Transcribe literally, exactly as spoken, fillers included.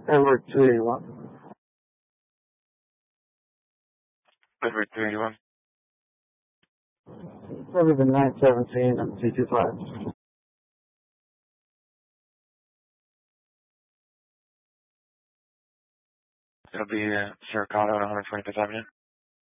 Over two eighty-one. Over two eighty-one. Over the nine seventeen and two twenty-five. It'll be uh, Sierra Colorado on one twenty-fifth Avenue.